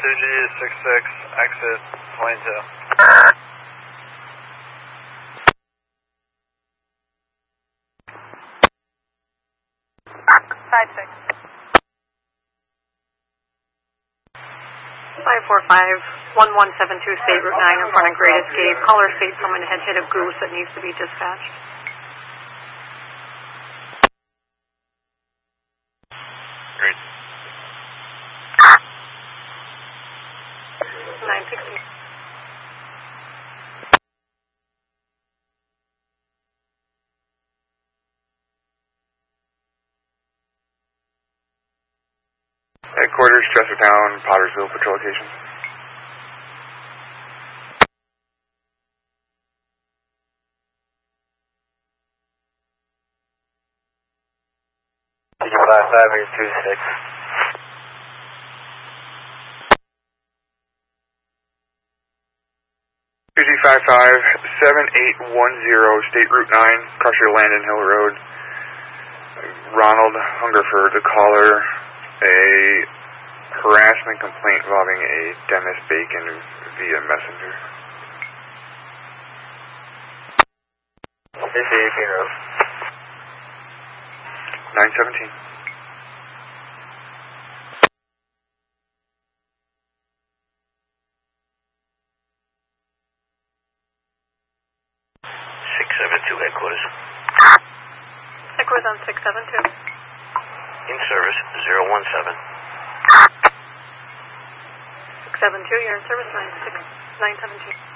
2G66, exit 22. 5-6. 545-1172 State Route 9 in front of Great Escape. Caller states someone had hit a goose that needs to be dispatched. Great. 960. Headquarters, Chestertown, Pottersville, patrol location. DG55, here's 26. 2G55-7810, State Route 9, Crusher, Landon Hill Road. Ronald Hungerford, the caller, a harassment complaint involving a Dennis Bacon via messenger. This is 917. 672 headquarters. Headquarters on 672. In service, 017. 672, you're in service, 917.